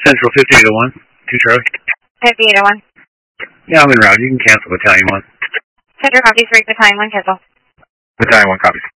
Central 5801, 2 Charlie. 5801. Yeah, I'm en route. You can cancel Battalion 1. Central copies, break Battalion 1, cancel. Battalion 1 copies.